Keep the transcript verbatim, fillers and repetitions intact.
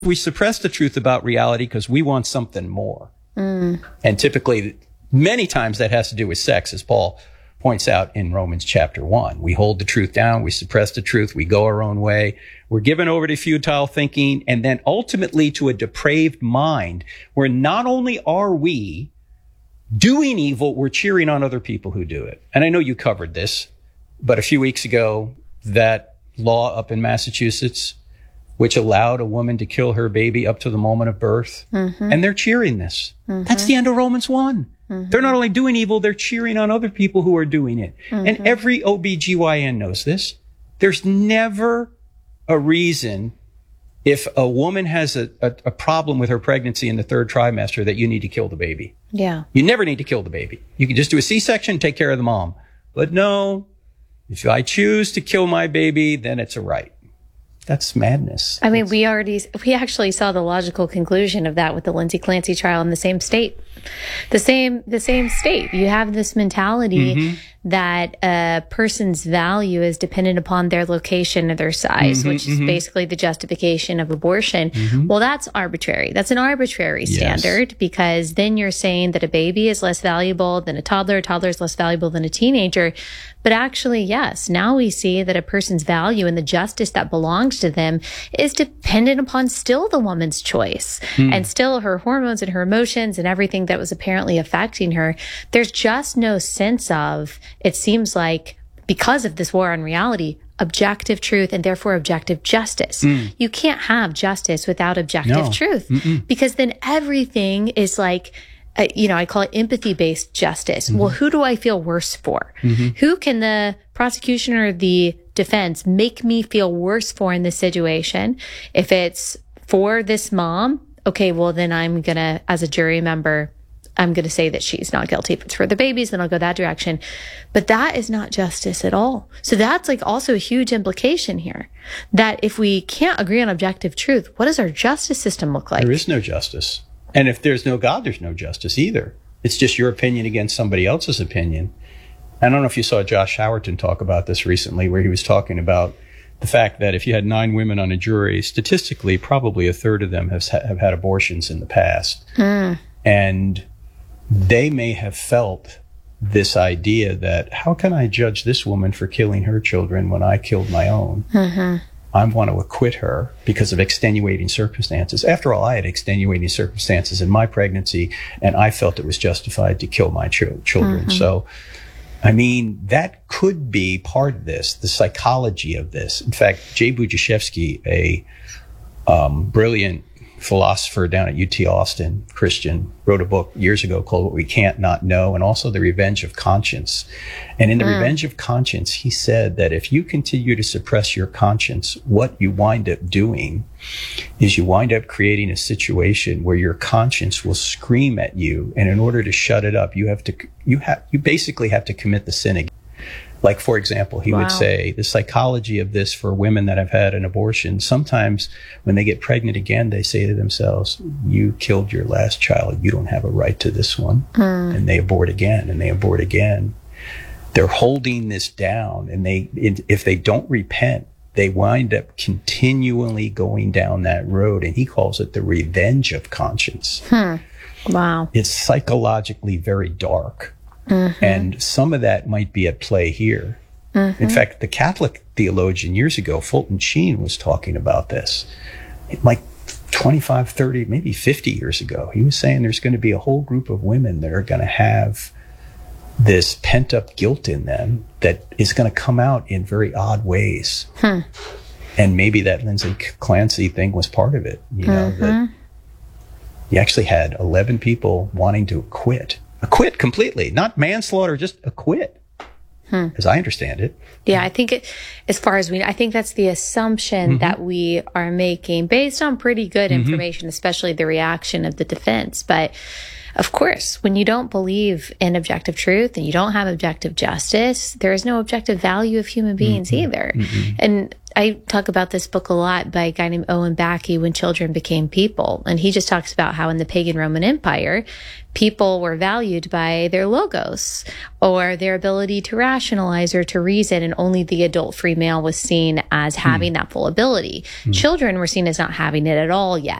We suppress the truth about reality because we want something more. Mm. And typically, many times that has to do with sex, as Paul points out in Romans chapter one. We hold the truth down, we suppress the truth, we go our own way, we're given over to futile thinking, and then ultimately to a depraved mind, where not only are we doing evil, we're cheering on other people who do it. And I know you covered this, but a few weeks ago, that law up in Massachusetts, which allowed a woman to kill her baby up to the moment of birth, mm-hmm. and they're cheering this. Mm-hmm. That's the end of Romans one. Mm-hmm. They're not only doing evil, they're cheering on other people who are doing it. Mm-hmm. And every O B G Y N knows this. There's never a reason, if a woman has a, a, a problem with her pregnancy in the third trimester, that you need to kill the baby. Yeah. You never need to kill the baby. You can just do a C-section, take care of the mom. But no, if I choose to kill my baby, then it's a right. That's madness. I mean, it's, we already, we actually saw the logical conclusion of that with the Lindsay Clancy trial in the same state. The same, the same state. You have this mentality mm-hmm. that a person's value is dependent upon their location or their size, mm-hmm, which is mm-hmm. basically the justification of abortion. Mm-hmm. Well, that's arbitrary. That's an arbitrary standard, yes. because then you're saying that a baby is less valuable than a toddler, a toddler is less valuable than a teenager. But actually, yes, now we see that a person's value and the justice that belongs to them is dependent upon still the woman's choice mm. and still her hormones and her emotions and everything that was apparently affecting her. There's just no sense of, it seems like, because of this war on reality, objective truth and therefore objective justice. Mm. You can't have justice without objective no. truth Mm-mm. because then everything is like, Uh, you know, I call it empathy-based justice. Mm-hmm. Well, who do I feel worse for? Mm-hmm. Who can the prosecution or the defense make me feel worse for in this situation? If it's for this mom, okay, well, then I'm going to, as a jury member, I'm going to say that she's not guilty. If it's for the babies, then I'll go that direction. But that is not justice at all. So that's like also a huge implication here, that if we can't agree on objective truth, what does our justice system look like? There is no justice. And if there's no God, there's no justice either. It's just your opinion against somebody else's opinion. I don't know if you saw Josh Howerton talk about this recently, where he was talking about the fact that if you had nine women on a jury, statistically, probably a third of them have, have had abortions in the past. Mm. And they may have felt this idea that, how can I judge this woman for killing her children when I killed my own? Mm-hmm. I want to acquit her because of extenuating circumstances. After all, I had extenuating circumstances in my pregnancy, and I felt it was justified to kill my ch- children. Mm-hmm. So, I mean, that could be part of this, the psychology of this. In fact, Jay Budziszewski, a um, brilliant philosopher down at U T Austin, Christian, wrote a book years ago called What We Can't Not Know, and also The Revenge of Conscience. And in The mm. Revenge of Conscience, he said that if you continue to suppress your conscience, what you wind up doing is you wind up creating a situation where your conscience will scream at you, and in order to shut it up, you have to, you have, you basically have to commit the sin again. Like, for example, he wow. would say the psychology of this for women that have had an abortion, sometimes when they get pregnant again, they say to themselves, you killed your last child. You don't have a right to this one. Mm. And they abort again and they abort again. They're holding this down, and they, if they don't repent, they wind up continually going down that road. And he calls it the revenge of conscience. Hmm. Wow. It's psychologically very dark. Mm-hmm. And some of that might be at play here. Mm-hmm. In fact, the Catholic theologian years ago, Fulton Sheen, was talking about this. Like twenty-five, thirty, maybe fifty years ago, he was saying there's going to be a whole group of women that are going to have this pent-up guilt in them that is going to come out in very odd ways. Hmm. And maybe that Lindsay Clancy thing was part of it. You know, mm-hmm. that you actually had eleven people wanting to quit. Acquit completely, not manslaughter, just acquit, hmm. as I understand it. Yeah, I think it, as far as we, I think that's the assumption mm-hmm. that we are making based on pretty good mm-hmm. information, especially the reaction of the defense. But Of course, when you don't believe in objective truth and you don't have objective justice, there is no objective value of human beings mm-hmm. either. Mm-hmm. And I talk about this book a lot by a guy named Owen Backey, When Children Became People. And he just talks about how in the pagan Roman Empire, people were valued by their logos or their ability to rationalize or to reason, and only the adult free male was seen as having mm. that full ability. Mm. Children were seen as not having it at all yet.